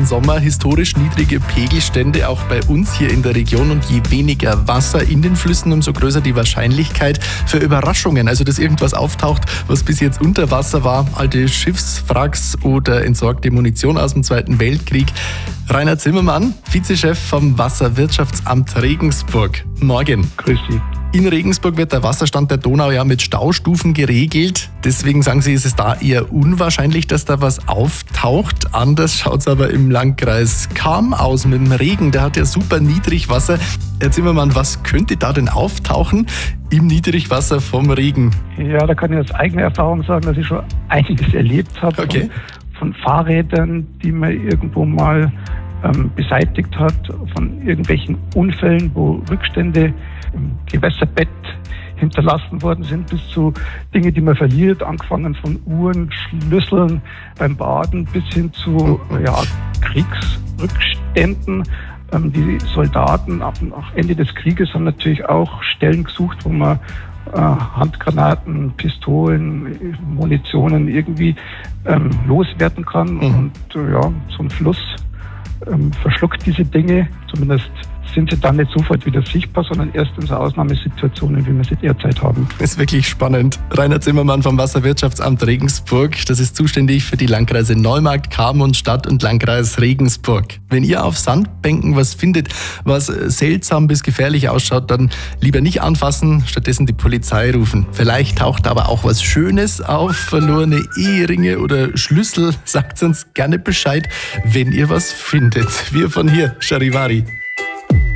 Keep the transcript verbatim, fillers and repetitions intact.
letzten Sommer historisch niedrige Pegelstände, auch bei uns hier in der Region. Und je weniger Wasser in den Flüssen, umso größer die Wahrscheinlichkeit für Überraschungen. Also, dass irgendwas auftaucht, was bis jetzt unter Wasser war. Alte Schiffswracks oder entsorgte Munition aus dem Zweiten Weltkrieg. Rainer Zimmermann, Vizechef vom Wasserwirtschaftsamt Regensburg. Morgen. Grüß Sie. In Regensburg wird der Wasserstand der Donau ja mit Staustufen geregelt. Deswegen sagen Sie, ist es da eher unwahrscheinlich, dass da was auftaucht. Anders schaut es aber im Landkreis Cham aus mit dem Regen. Der hat ja super Niedrigwasser. Herr Zimmermann, was könnte da denn auftauchen im Niedrigwasser vom Regen? Ja, da kann ich aus eigener Erfahrung sagen, dass ich schon einiges erlebt habe. Okay. Von, von Fahrrädern, die man irgendwo mal ähm, beseitigt hat, von irgendwelchen Unfällen, wo Rückstände im Gewässerbett hinterlassen worden sind, bis zu Dinge, die man verliert, angefangen von Uhren, Schlüsseln beim Baden bis hin zu ja, Kriegsrückständen. Ähm, die Soldaten nach Ende des Krieges haben natürlich auch Stellen gesucht, wo man äh, Handgranaten, Pistolen, Munitionen irgendwie ähm, loswerden kann. Mhm. Und äh, ja, so ein Fluss ähm, verschluckt diese Dinge, zumindest sind sie dann nicht sofort wieder sichtbar, sondern erst in so Ausnahmesituationen, wie wir sie derzeit haben. Das ist wirklich spannend. Rainer Zimmermann vom Wasserwirtschaftsamt Regensburg. Das ist zuständig für die Landkreise Neumarkt, Cham und Stadt- und Landkreis Regensburg. Wenn ihr auf Sandbänken was findet, was seltsam bis gefährlich ausschaut, dann lieber nicht anfassen, stattdessen die Polizei rufen. Vielleicht taucht aber auch was Schönes auf, verlorene Eheringe oder Schlüssel. Sagt uns gerne Bescheid, wenn ihr was findet. Wir von hier, Charivari.